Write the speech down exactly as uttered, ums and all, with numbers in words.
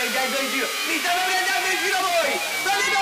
prendendo in giro? Mi state prendendo in giro voi! State